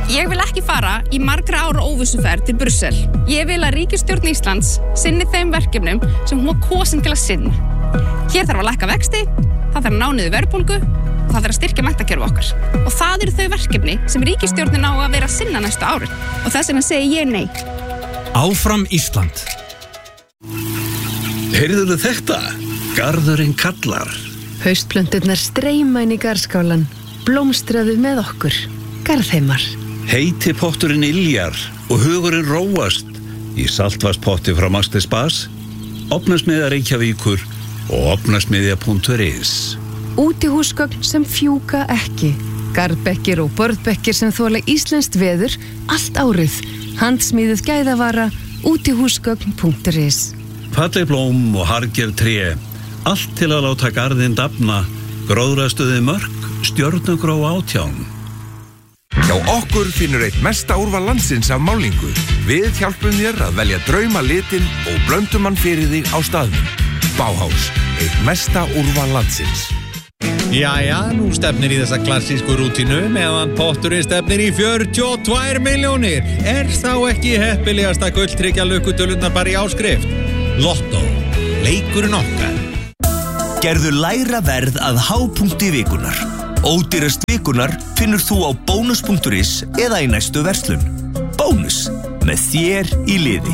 Ég vil ekki fara í margra ára óvissuferð til Brussel. Ég vil að ríkisstjórn Íslands sinni þeim verkefnum sem hún var kosin til að sinna. Hér þarf að lækka vexti, það þarf að ná niður verðbólgu og það þarf að styrkja menntakerfi okkar. Og það eru þau verkefni sem ríkisstjórnin á að vera að sinna næstu árin. Og þess vegna segi ég nei. Áfram Ísland. Heyrðuðu þetta? Garðurinn kallar. Haustplönturnar streyma inn í garðskálan. Blómstraðu með okkur. Garðheimar. Heiti potturinn iljar og hugurinn róast í saltvarspotti frá Master Spas, Ofnasmiðja Reykjavíkur og ofnasmiðja.is. Útihúsgögn sem fjúka ekki. Garðbekkir og borðbekkir sem þola íslenskt veður allt árið. Handsmíðuð gæðavara útihúsgögn.is. Falleg blóm og harðgerð tré, allt til að láta garðinn dafna, gróðrastuði mörk, stjörnugró 18. Hjá okkur finnur eitt mesta úrval landsins af málingu. Við hjálpum þér að velja drauma litin og blöndum hann fyrir þig á staðnum. Bauhaus, eitt mesta úrval landsins. Jæja, nú stefnir í þessa klassísku rútínu meðan potturinn stefnir í 42 milljónir. Þá ekki heppilegasta gulltryggja lukkutölurnar bara í áskrift? Lotto, leikurinn okkar. Gerðu lægra verð að hápunkti vikunar. Ódýrast vikunar finnur þú á bónus.is eða í næstu verslun. Bónus, með þér í liði.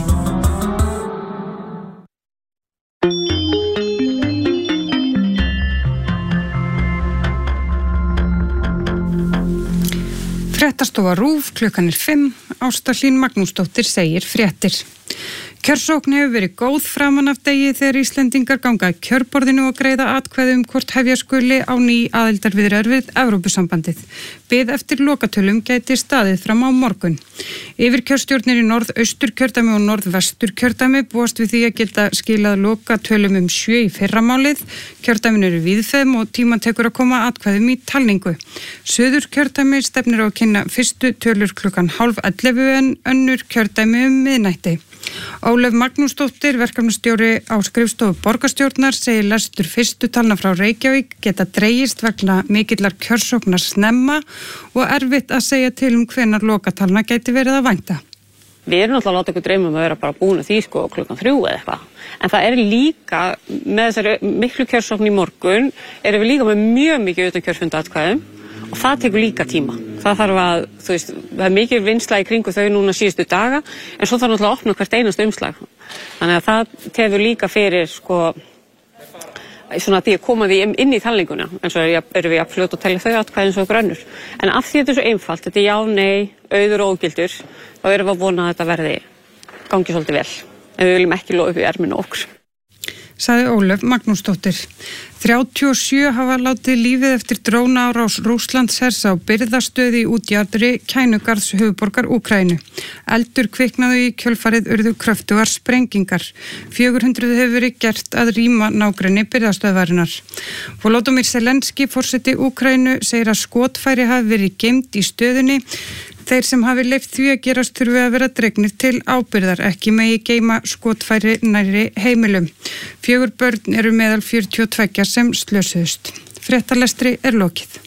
Fréttastofa RÚV, klukkan 5, Ásta Hlín Magnúsdóttir segir fréttir. Kjörsókn hefur verið góð framan af degi þegar Íslendingar ganga að kjörborðinu og greiða atkvæði hvort hefja skuli á ný aðildarviðræður við Evrópusambandið. Bið eftir lokatölum gæti staðið fram á morgun. Yfirkjörstjórnir í norðausturkjördæmi og norðvesturkjördæmi búast við því að geta skilað lokatölum 7 í fyrramálið. Kjördæmin eru víðfeðm og tíma tekur að koma atkvæðum í talningu. Suðurkjördæmi stefnir á að kynna fyrstu tölur klukkan 10:30 en önnur kjördæmi miðnætti. Ólöf Magnúsdóttir, verkefnastjóri á skrifstofu borgarstjórnar, segir lestur fyrstu talna frá Reykjavík geta dregist vegna mikillar kjörsóknar snemma og erfitt að segja til hvenær lokatalna gæti verið að vænta. Við erum náttúrulega að láta ykkur dreyma að vera bara búin að því klukkan 3 eða eitthvað. En það er líka, með þessari miklu kjörsókn í morgun, erum við líka með mjög mikið utan kjörfundaatkvæðum og það tekur líka tíma. Það þarf að, það er mikið vinsla í kringu þau núna síðustu daga, en svo þarf náttúrulega að opna hvert einast umslag. Þannig að það tefur líka fyrir, svona að því að koma því inn í talninguna, en svo erum við að fljóta og telja þau atkvæðin svo ykkur önnur. En af því þetta er svo einfalt, þetta er já, nei, auður og ógildur, þá erum við að vona að þetta verði gangi svolítið vel. En við viljum ekki lofa upp í erminu okkur. Sagði Ólöf Magnúsdóttir. 37 hafa látið lífið eftir drónaárás Rússlandshers á birgðastöð í útjaðri Kænugarðs höfuðborgar Úkraínu. Eldur kviknaði í kjölfarið urðu kröftugar sprengingar. 400 hefur verið gert að rýma nágrenni birgðastöðvarinnar. Volodymyr Zelenský, forseti Úkraínu, segir að skotfæri hafi verið geymd í stöðunni. Þeir sem hafi leyft því að gerast þurfi að vera dregnir til ábyrgðar, ekki megi geyma skotfæri nærri heimilum. 4 börn eru meðal 42 sem slösuðust. Fréttalestri er lokið.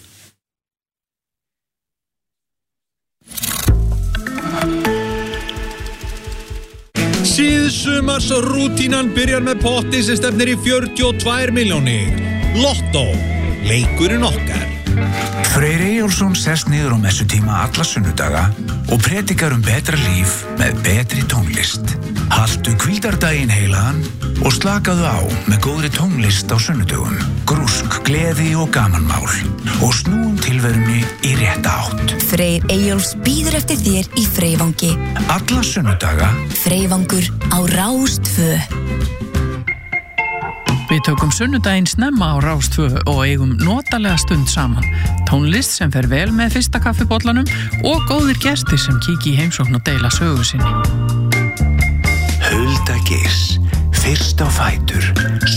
Síðsumars rútínan byrjar með potti sem stefnir í 42 milljónir. Lotto, leikurinn okkar. Freyr Eyjólfsson sest niður á messutíma alla sunnudaga og predikar betra líf með betri tónlist. Haltu hvíldardaginn heilagan og slakaðu á með góðri tónlist á sunnudögum. Grúsk, gleði og gamanmál og snúum tilverunni í rétta átt. Freyr Eyjólfs bíður eftir þér í Freyvangi. Alla sunnudaga. Freyvangur á Rás 2. Við tökum sunnudaginn snemma á Rás 2 og eigum notalega stund saman. Tónlist sem fer vel með fyrsta kaffibollanum og góðir gestir sem kíki í heimsókn og deila sögu sinni. Hulda Geirs, fyrst á fætur,